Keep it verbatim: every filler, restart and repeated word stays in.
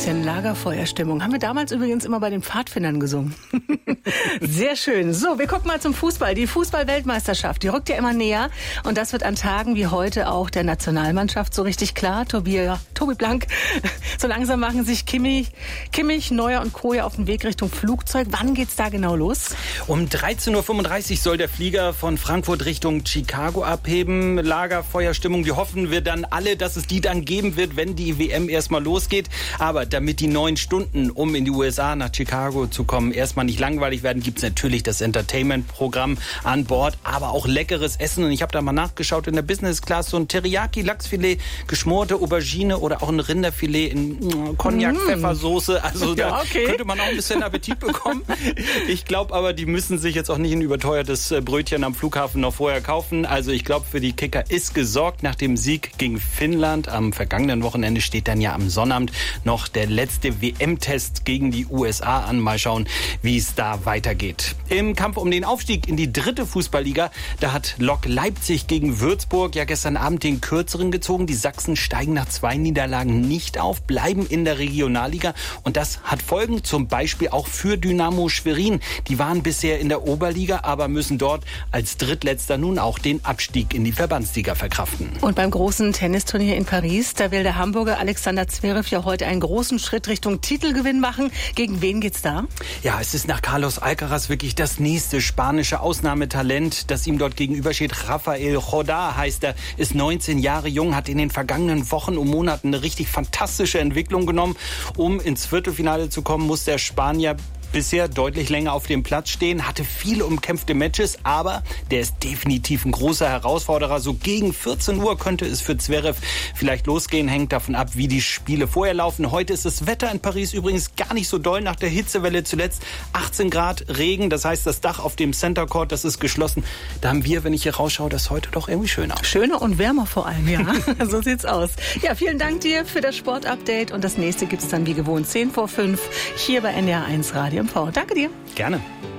bisschen Lagerfeuerstimmung. Haben wir damals übrigens immer bei den Pfadfindern gesungen. Sehr schön. So, wir gucken mal zum Fußball. Die Fußball-Weltmeisterschaft, die rückt ja immer näher. Und das wird an Tagen wie heute auch der Nationalmannschaft so richtig klar. Tobi, ja, Tobi Blank, so langsam machen sich Kimmich, Kimmich, Neuer und Co. auf den Weg Richtung Flugzeug. Wann geht's da genau los? Um dreizehn Uhr fünfunddreißig soll der Flieger von Frankfurt Richtung Chicago abheben. Lagerfeuerstimmung. Wir hoffen wir dann alle, dass es die dann geben wird, wenn die W M erstmal losgeht. Aber damit die neun Stunden, um in die U S A nach Chicago zu kommen, erstmal nicht langweilig werden, gibt es natürlich das Entertainment-Programm an Bord, aber auch leckeres Essen. Und ich habe da mal nachgeschaut, in der Business Class so ein Teriyaki-Lachsfilet, geschmorte Aubergine oder auch ein Rinderfilet in Cognac-Pfeffersoße. Also da ja, okay. könnte man auch ein bisschen Appetit bekommen. Ich glaube aber, die müssen sich jetzt auch nicht ein überteuertes Brötchen am Flughafen noch vorher kaufen. Also ich glaube, für die Kicker ist gesorgt. Nach dem Sieg gegen Finnland am vergangenen Wochenende steht dann ja am Sonnabend noch der letzte W M-Test gegen die U S A an. Mal schauen, wie es da weitergeht. Im Kampf um den Aufstieg in die dritte Fußballliga, da hat Lok Leipzig gegen Würzburg ja gestern Abend den Kürzeren gezogen. Die Sachsen steigen nach zwei Niederlagen nicht auf, bleiben in der Regionalliga. Und das hat Folgen, zum Beispiel auch für Dynamo Schwerin. Die waren bisher in der Oberliga, aber müssen dort als Drittletzter nun auch den Abstieg in die Verbandsliga verkraften. Und beim großen Tennisturnier in Paris, da will der Hamburger Alexander Zverev ja heute einen großen Schritt Richtung Titelgewinn machen. Gegen wen geht's da? Ja, es ist nach Carlos Alcaraz wirklich das nächste spanische Ausnahmetalent, das ihm dort gegenübersteht. Rafael Jodá heißt er, ist neunzehn Jahre jung, hat in den vergangenen Wochen und Monaten eine richtig fantastische Entwicklung genommen. Um ins Viertelfinale zu kommen, muss der Spanier bisher deutlich länger auf dem Platz stehen, hatte viele umkämpfte Matches, aber der ist definitiv ein großer Herausforderer. So gegen vierzehn Uhr könnte es für Zverev vielleicht losgehen, hängt davon ab, wie die Spiele vorher laufen. Heute ist das Wetter in Paris übrigens gar nicht so doll nach der Hitzewelle zuletzt. achtzehn Grad Regen, das heißt, das Dach auf dem Center Court, das ist geschlossen. Da haben wir, wenn ich hier rausschaue, das heute doch irgendwie schöner. Schöner und wärmer vor allem, ja. So sieht's aus. Ja, vielen Dank dir für das Sportupdate und das nächste gibt's dann wie gewohnt zehn vor fünf hier bei N D R eins Radio. Danke dir. Gerne.